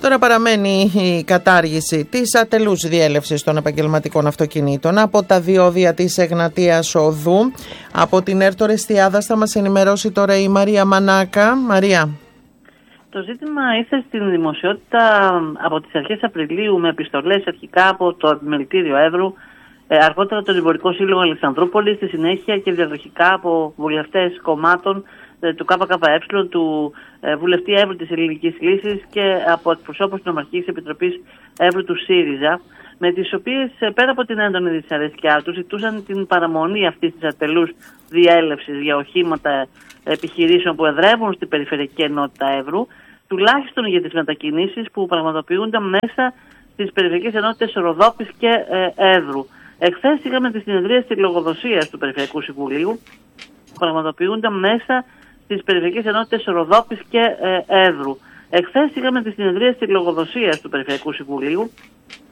Τώρα παραμένει η κατάργηση της ατελούς διέλευσης των επαγγελματικών αυτοκινήτων από τα διόδια της Εγνατίας Οδού. Από την Έρτορ Εστιάδας θα μας ενημερώσει τώρα η Μαρία Μανάκα. Μαρία. Το ζήτημα ήρθε στην δημοσιότητα από τις αρχές Απριλίου με επιστολές αρχικά από το Επιμελητήριο Εύρου, αργότερα τον Εμπορικό Σύλλογο Αλεξανδρούπολης, στη συνέχεια και διαδοχικά από βουλευτές κομμάτων του ΚΚΕ, του βουλευτή Εύρου της Ελληνικής Λύσης και από εκπροσώπους της Νομαρχικής Επιτροπής Εύρου του ΣΥΡΙΖΑ, με τις οποίες πέρα από την έντονη δυσαρέσκειά τους ζητούσαν την παραμονή αυτής της ατελούς διέλευσης για οχήματα επιχειρήσεων που εδρεύουν στην Περιφερειακή Ενότητα Εύρου, τουλάχιστον για τις μετακινήσεις που πραγματοποιούνται μέσα στις Περιφερειακές Ενότητες Ροδόπης και Εύρου. Εχθές είχαμε τη συνεδρία της λογοδοσίας του Περιφερειακού Συμβουλίου, που πραγματοποιούνται μέσα στις Περιφερειακές Ενότητες Ροδόπης και Εύρου. Εχθές είχαμε τη συνεδρία της λογοδοσίας του Περιφερειακού Συμβουλίου,